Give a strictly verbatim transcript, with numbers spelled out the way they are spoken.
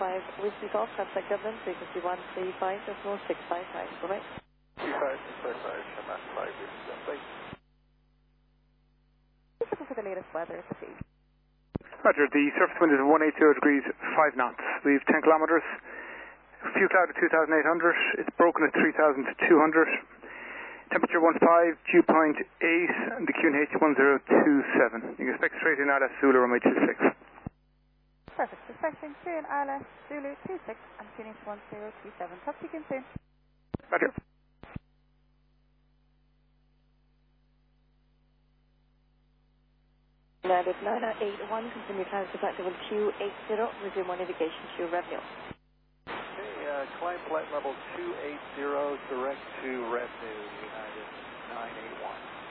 five, Whiskey Golf, contact Dublin, frequency one three five point six five five. Bye-bye. three five six five five, Shamrock five, Whiskey. Looking for the latest weather at the field. Roger, the surface wind is one eighty degrees, five knots. We have ten kilometres. Few cloud at two thousand eight hundred. It's broken at three thousand two hundred. Temperature one five, dew point eight, and the Q N H one zero two seven. You can expect straight in Alice Zulu runway two six. Perfect. Expecting three in Alice Zulu two six and Q N H one zero two seven. Talk to you again soon. Roger. United nine eight one, continue climb to flight level two eight zero, resume on navigation to revenue. Okay, uh, climb flight level two eight zero, direct to revenue, United nine eight one.